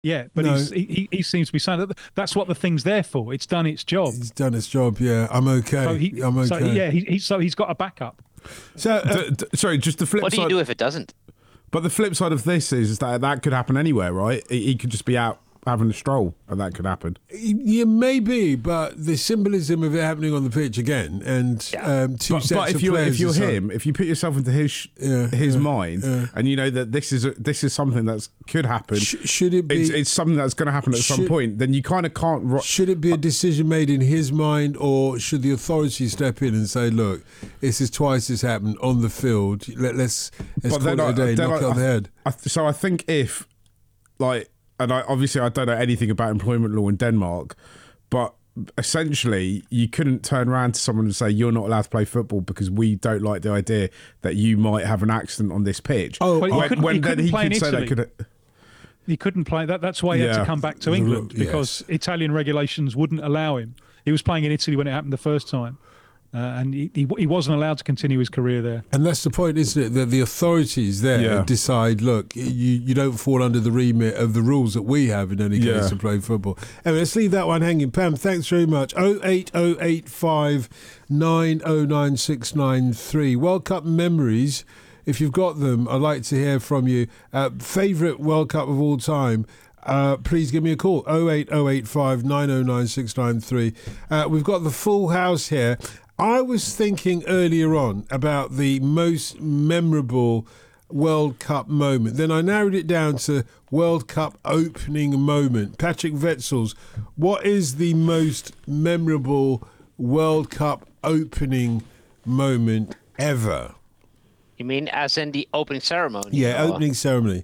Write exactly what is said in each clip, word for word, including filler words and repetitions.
Yeah, but No. he's, he he seems to be saying that that's what the thing's there for. It's done its job. He's done its job. Yeah, I'm okay. So he, I'm okay. So yeah, he, he so he's got a backup. So uh, D- d- sorry, just the flip What do side. you do if it doesn't? But the flip side of this is, is that that could happen anywhere, right? He, he could just be out having a stroll, and that could happen. yeah, maybe, but the symbolism of it happening on the pitch again, and Yeah. um, two But, sets but if of you're players if you're aside- him, if you put yourself into his Yeah, his yeah, mind, yeah. and you know that this is a, this is something that could happen. Sh- should it be? It's, it's something that's going to happen at some Should- point. Then you kind of can't. Ro- Should it be a decision made in his mind, or should the authorities step in and say, "Look, this is twice this happened on the field. Let, let's let's But call it then a I- day, then knock I- it on the I- head." I, so I think if, like, and I obviously I don't know anything about employment law in Denmark, but essentially you couldn't turn around to someone and say you're not allowed to play football because we don't like the idea that you might have an accident on this pitch. Oh, Well, he when, couldn't- when he then couldn't he play in could say that Italy. could. He couldn't play that. That's why he had Yeah. to come back to The- England yes. because Italian regulations wouldn't allow him. He was playing in Italy when it happened the first time, uh, and he, he he wasn't allowed to continue his career there. And that's the point, isn't it? That the authorities there Yeah. decide, look, you, you don't fall under the remit of the rules that we have in any case Yeah. to play football. Anyway, let's leave that one hanging. Pam, thanks very much. oh eight oh eight five nine oh nine six nine three. World Cup memories. If you've got them, I'd like to hear from you. Uh, favourite World Cup of all time? Uh, please give me a call, oh eight oh eight five nine oh nine six nine three. Uh, we've got the full house here. I was thinking earlier on about the most memorable World Cup moment. Then I narrowed it down to World Cup opening moment. Patrick Wetzels, what is the most memorable World Cup opening moment ever? You mean as in the opening ceremony? Yeah, or- opening ceremony.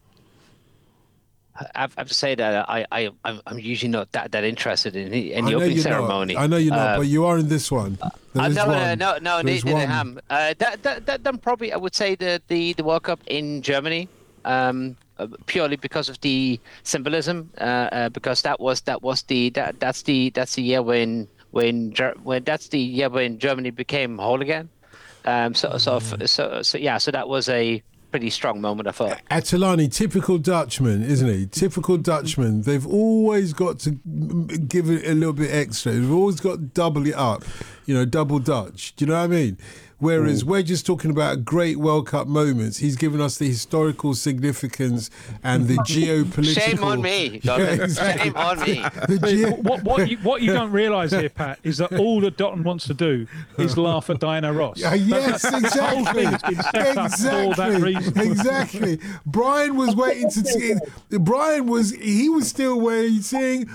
I have I have to say that I, I, I'm I'm usually not that, that interested in the, in I the know opening you're ceremony. not. I know you're not, Uh, but you are in this one. There Uh, is no, no, one. no, no, There's neither one. am. Uh, that, that, that, then probably I would say the, the, the World Cup in Germany, um, uh, purely because of the symbolism. Uh, uh, because that was that was the that, that's the that's the year when when Ger- when that's the year when Germany became whole again. Um, so so Mm. so so yeah. So that was a pretty strong moment, I thought. Attilani, typical Dutchman, isn't he? Typical Dutchman. They've always got to m- give it a little bit extra. They've always got to double it up, you know, double Dutch. Do you know what I mean? Whereas we're just talking about great World Cup moments. He's given us the historical significance and the geopolitical. Shame on me. Dominic. exactly. Shame on me. The ge- What what you, what you don't realise here, Pat, is that all that Dotton wants to do is laugh at Diana Ross. Uh, yes, exactly. thing's been set up for that reason. Exactly. Brian was waiting to see. Brian was he was still waiting.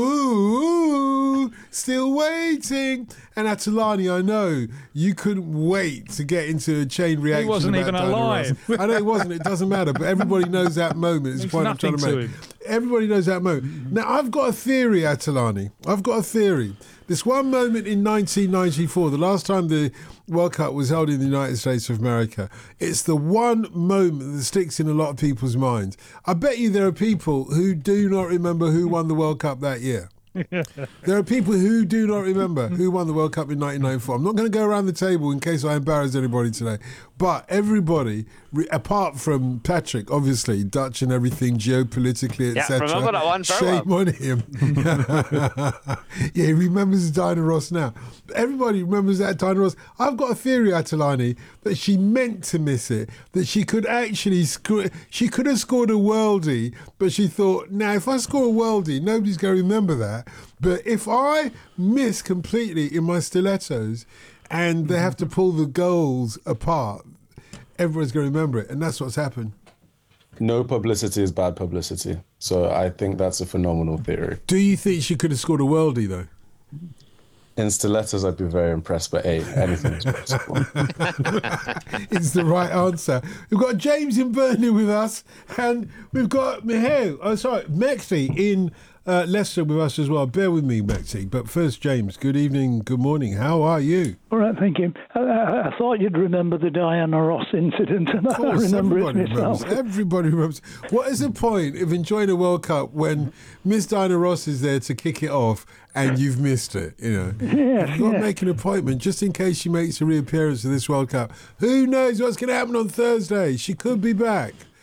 Ooh, still waiting. And Attilani, I know you couldn't wait to get into a chain reaction. wasn't about even Diana alive. Ross. I know he wasn't. It doesn't matter. But everybody knows that moment. It's the Means point I'm trying to nothing make. to him. Everybody knows that moment. Now, I've got a theory, Attilani. I've got a theory. This one moment in nineteen ninety-four, the last time the World Cup was held in the United States of America, it's the one moment that sticks in a lot of people's minds. I bet you there are people who do not remember who won the World Cup that year. There are people who do not remember who won the World Cup in nineteen ninety-four. I'm not going to go around the table in case I embarrass anybody today. But everybody, re- apart from Patrick, obviously, Dutch and everything, geopolitically, Yeah, et cetera. remember that one very Shame well. on him. Yeah, he remembers Diana Ross now. Everybody remembers that Diana Ross. I've got a theory, Attilani, that she meant to miss it, that she could actually score. She could have scored a worldie, but she thought, now, if I score a worldie, nobody's going to remember that. But if I miss completely in my stilettos and they have to pull the goals apart, everyone's going to remember it. And that's what's happened. No publicity is bad publicity. So I think that's a phenomenal theory. Do you think she could have scored a worldie, though? In stilettos, I'd be very impressed, but hey, anything is possible. It's the right answer. We've got James in Burnley with us, and we've got Mihail, oh sorry, Mexi in uh, Leicester with us as well. Bear with me, Mexi. But first, James, good evening, good morning. How are you? All right, thank you. I, I, I thought you'd remember the Diana Ross incident, and Of course, I remember it everybody myself. remembers. Everybody remembers. What is the point of enjoying a World Cup when Miss Diana Ross is there to kick it off and you've missed it? You know, Yeah, you've got to yeah. make an appointment just in case she makes a reappearance of this World Cup. Who knows what's going to happen on Thursday? She could be back.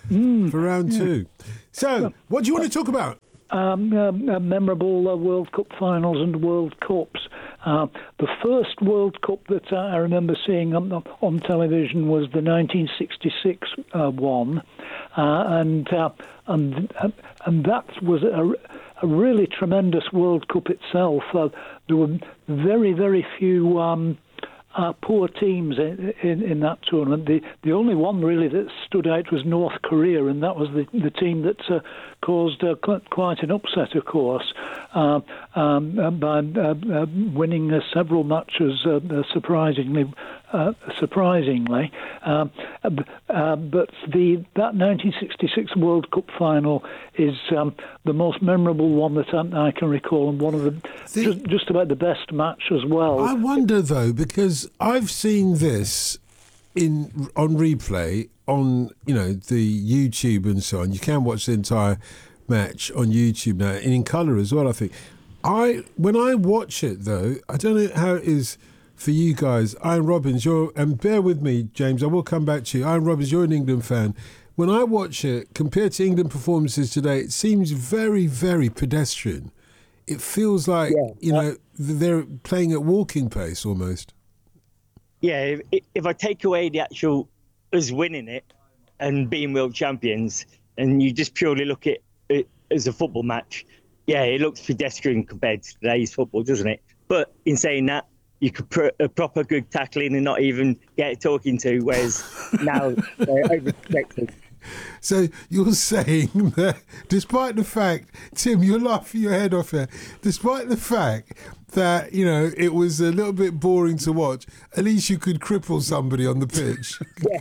for round two. So, what do you want to talk about? Um, um, uh, memorable uh, World Cup finals and World Cups. Uh, the first World Cup that uh, I remember seeing on, on television was the nineteen sixty-six uh, one, uh, and uh, and and that was a, a really tremendous World Cup itself. Uh, there were very very few Um, Uh, poor teams in, in, in that tournament. The the only one really that stood out was North Korea, and that was the, the team that uh, caused uh, qu- quite an upset, of course, uh, um, uh, by uh, uh, winning uh, several matches uh, uh, surprisingly. Uh, surprisingly, um, uh, but the that nineteen sixty-six World Cup final is um, the most memorable one that I, I can recall, and one of the The- just, just about the best match as well. I wonder though, because I've seen this in on replay on you know the YouTube and so on. You can watch the entire match on YouTube now, and in colour as well. I think I when I watch it though, I don't know how it is for you guys. Ian Robbins, you're and bear with me, James. I will come back to you. Ian Robbins, you're an England fan. When I watch it, compared to England performances today, it seems very, very pedestrian. It feels like Yeah. you know they're playing at walking pace almost. Yeah, if, if I take away the actual us winning it and being world champions, and you just purely look at it as a football match, yeah, it looks pedestrian compared to today's football, doesn't it? But in saying that, you could put a proper good tackling and not even get talking to, whereas now they're overprotected. So you're saying that despite the fact, Tim, you're laughing your head off here, despite the fact that, you know, it was a little bit boring to watch, at least you could cripple somebody on the pitch.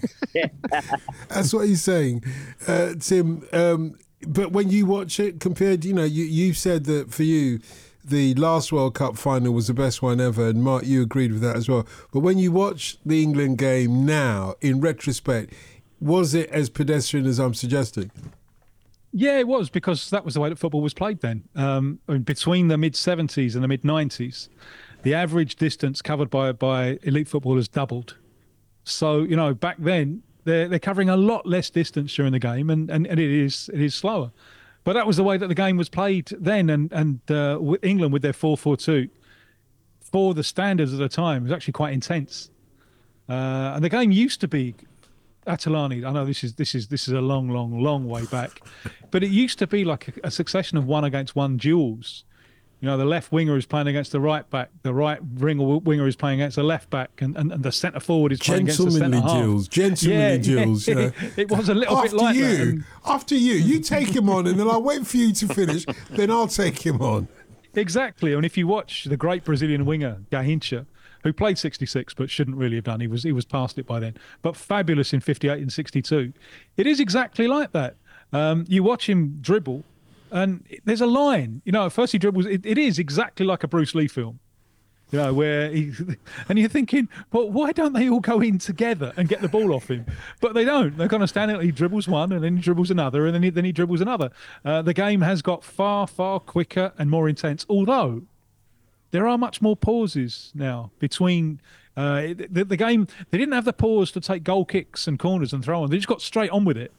That's what he's saying. Uh, Tim, um, but when you watch it compared, you know, you, you said that for you, the last World Cup final was the best one ever, and Mark, you agreed with that as well. But when you watch the England game now, in retrospect, was it as pedestrian as I'm suggesting? Yeah, it was, because that was the way that football was played then. Um, I mean, between the mid seventies and the mid nineties, the average distance covered by by elite footballers doubled. So, you know, back then they're they're covering a lot less distance during the game, and, and, and it is it is slower. But that was the way that the game was played then, and and uh, with England with their four four two, for the standards of the time, was actually quite intense. Uh, and the game used to be Atalani. I know this is this is this is a long, long, long way back, but it used to be like a, a succession of one against one duels. You know, the left winger is playing against the right back, the right winger winger is playing against the left back, and, and, and the centre forward is playing against the centre half. Gentlemanly duels, gentlemanly Yeah, duels. yeah. You know. It was a little after bit like you, that. And after you, you take him on, and then I'll wait for you to finish. Then I'll take him on. exactly. And if you watch the great Brazilian winger Garrincha, who played sixty-six but shouldn't really have done, he was he was past it by then, but fabulous in fifty-eight and sixty-two. It is exactly like that. Um, you watch him dribble, and there's a line. You know, at first he dribbles. It, it is exactly like a Bruce Lee film. You know, where he, and you're thinking, well, why don't they all go in together and get the ball off him? But they don't. They're kind of standing there. He dribbles one, and then he dribbles another, and then he, then he dribbles another. Uh, the game has got far, far quicker and more intense, although there are much more pauses now between uh, the, the game. They didn't have the pause to take goal kicks and corners and throw on. They just got straight on with it.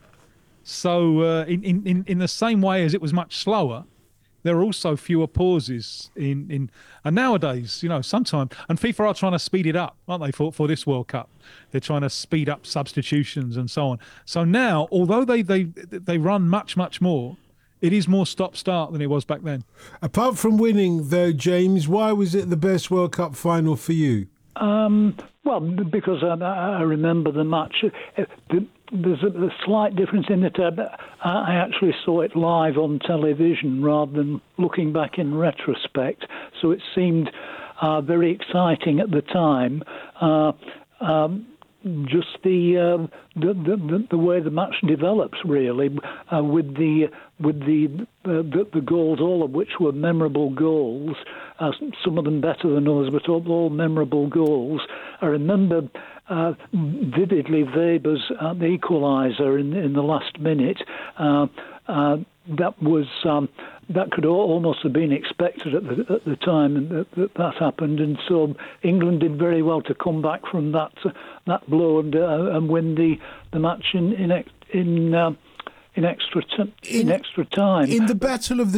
So uh, in, in, in the same way as it was much slower, there are also fewer pauses in, in and nowadays, you know, sometimes, and FIFA are trying to speed it up, aren't they, for, for this World Cup? They're trying to speed up substitutions and so on. So now, although they, they, they run much, much more, it is more stop-start than it was back then. Apart from winning, though, James, why was it the best World Cup final for you? Um, well, because I, I remember the match. There's a, a slight difference in it. I actually saw it live on television rather than looking back in retrospect. So it seemed uh, very exciting at the time. Uh, um, just the, uh, the, the the way the match develops, really, uh, with the with the, uh, the the goals, all of which were memorable goals. Uh, some of them better than others, but all, all memorable goals. I remember uh, vividly Weber's uh, the equaliser in in the last minute. Uh, uh, that was um, that could almost have been expected at the at the time that, that that happened, and so England did very well to come back from that uh, that blow and uh, and win the the match in in in uh, in extra t- in, In- extra time. In the Battle of the